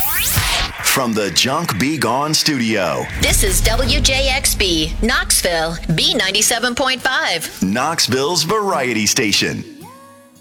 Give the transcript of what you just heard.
From the Junk Be Gone studio, This is WJXB, Knoxville, B97.5. Knoxville's variety station.